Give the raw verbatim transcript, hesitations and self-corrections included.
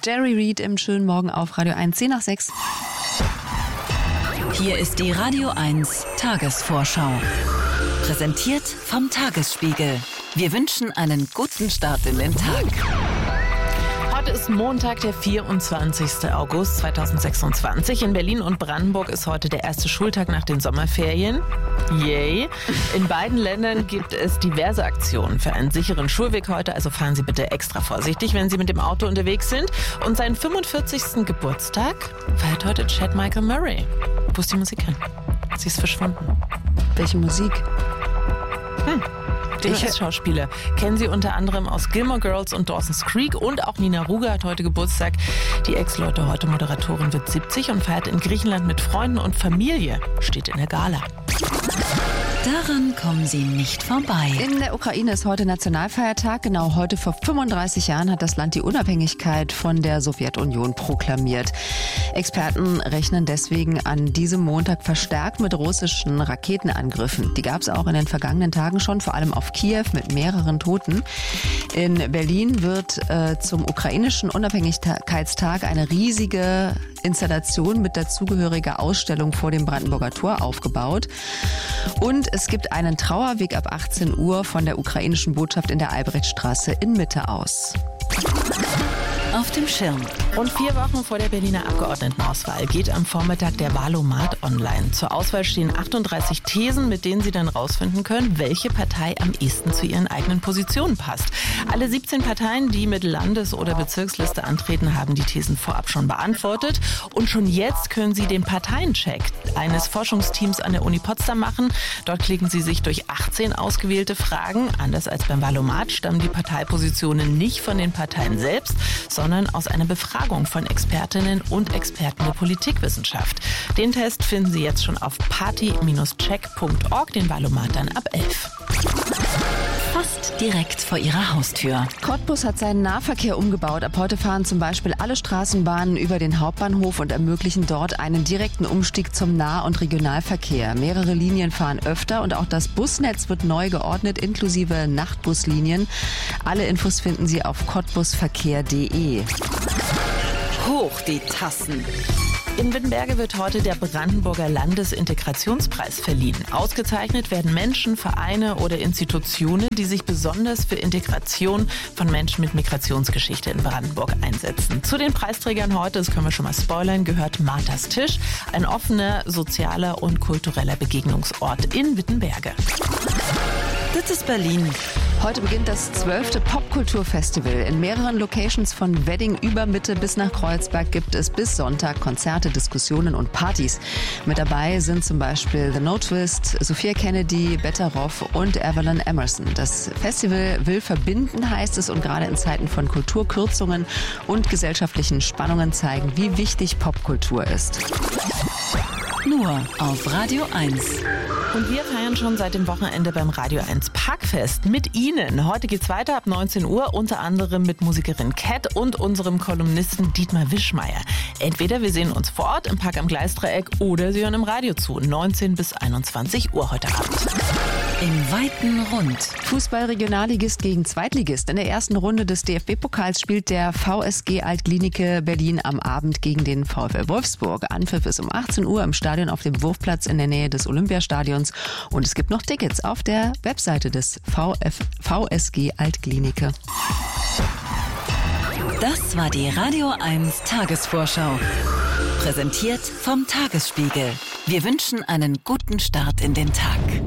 Jerry Reed im schönen Morgen auf Radio eins, zehn nach sechs. Hier ist die Radio eins Tagesvorschau. Präsentiert vom Tagesspiegel. Wir wünschen einen guten Start in den Tag. Heute ist Montag, der vierundzwanzigsten August zweitausendsechsundzwanzig. In Berlin und Brandenburg ist heute der erste Schultag nach den Sommerferien. Yay! In beiden Ländern gibt es diverse Aktionen für einen sicheren Schulweg heute, also fahren Sie bitte extra vorsichtig, wenn Sie mit dem Auto unterwegs sind. Und seinen fünfundvierzigsten Geburtstag feiert heute Chad Michael Murray. Wo ist die Musik hin? Sie ist verschwunden. Welche Musik? Hm. Den U S-Schauspieler kennen Sie unter anderem aus Gilmore Girls und Dawson's Creek, und auch Nina Ruge hat heute Geburtstag. Die Ex-Leute heute Moderatorin wird siebzig und feiert in Griechenland mit Freunden und Familie, steht in der Gala. Daran kommen Sie nicht vorbei. In der Ukraine ist heute Nationalfeiertag. Genau heute vor fünfunddreißig Jahren hat das Land die Unabhängigkeit von der Sowjetunion proklamiert. Experten rechnen deswegen an diesem Montag verstärkt mit russischen Raketenangriffen. Die gab es auch in den vergangenen Tagen schon, vor allem auf Kiew mit mehreren Toten. In Berlin wird äh, zum ukrainischen Unabhängigkeitstag eine riesige Installation mit dazugehöriger Ausstellung vor dem Brandenburger Tor aufgebaut. Und es gibt einen Trauerweg ab achtzehn Uhr von der ukrainischen Botschaft in der Albrechtstraße in Mitte aus. Auf dem Schirm. Rund vier Wochen vor der Berliner Abgeordnetenauswahl geht am Vormittag der Wahlomat online. Zur Auswahl stehen achtunddreißig Thesen, mit denen Sie dann rausfinden können, welche Partei am ehesten zu Ihren eigenen Positionen passt. Alle siebzehn Parteien, die mit Landes- oder Bezirksliste antreten, haben die Thesen vorab schon beantwortet. Und schon jetzt können Sie den Parteiencheck eines Forschungsteams an der Uni Potsdam machen. Dort klicken Sie sich durch achtzehn ausgewählte Fragen. Anders als beim Wahlomat stammen die Parteipositionen nicht von den Parteien selbst, sondern aus einer Befragung von Expertinnen und Experten der Politikwissenschaft. Den Test finden Sie jetzt schon auf party Bindestrich check Punkt org, den Wahlomat dann ab elf. Fast direkt vor Ihrer Haustür. Cottbus hat seinen Nahverkehr umgebaut. Ab heute fahren zum Beispiel alle Straßenbahnen über den Hauptbahnhof und ermöglichen dort einen direkten Umstieg zum Nah- und Regionalverkehr. Mehrere Linien fahren öfter und auch das Busnetz wird neu geordnet, inklusive Nachtbuslinien. Alle Infos finden Sie auf cottbusverkehr punkt de. Hoch die Tassen. In Wittenberge wird heute der Brandenburger Landesintegrationspreis verliehen. Ausgezeichnet werden Menschen, Vereine oder Institutionen, die sich besonders für Integration von Menschen mit Migrationsgeschichte in Brandenburg einsetzen. Zu den Preisträgern heute, das können wir schon mal spoilern, gehört Marthas Tisch, ein offener, sozialer und kultureller Begegnungsort in Wittenberge. Das ist Berlin. Heute beginnt das zwölfte Popkulturfestival. In mehreren Locations von Wedding über Mitte bis nach Kreuzberg gibt es bis Sonntag Konzerte, Diskussionen und Partys. Mit dabei sind zum Beispiel The No Twist, Sophia Kennedy, Betta Roff und Evelyn Emerson. Das Festival will verbinden, heißt es, und gerade in Zeiten von Kulturkürzungen und gesellschaftlichen Spannungen zeigen, wie wichtig Popkultur ist. Nur auf Radio eins. Und wir feiern schon seit dem Wochenende beim Radio eins Parkfest mit Ihnen. Heute geht's weiter ab neunzehn Uhr, unter anderem mit Musikerin Cat und unserem Kolumnisten Dietmar Wischmeier. Entweder wir sehen uns vor Ort im Park am Gleisdreieck oder Sie hören im Radio zu, neunzehn bis einundzwanzig Uhr heute Abend. Im weiten Rund. Fußball-Regionalligist gegen Zweitligist. In der ersten Runde des D F B-Pokals spielt der V S G Altklinike Berlin am Abend gegen den VfL Wolfsburg. Anpfiff ist um achtzehn Uhr im Stadion auf dem Wurfplatz in der Nähe des Olympiastadions. Und es gibt noch Tickets auf der Webseite des V S G Altklinike. Das war die Radio eins Tagesvorschau. Präsentiert vom Tagesspiegel. Wir wünschen einen guten Start in den Tag.